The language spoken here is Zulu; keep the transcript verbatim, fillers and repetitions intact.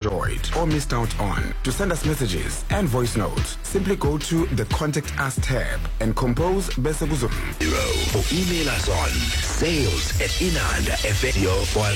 enjoyed or missed out on. To send us messages and voice notes, simply go to the Contact Us tab and compose Bese Kuzulu. Or email us on sales at inanda f m.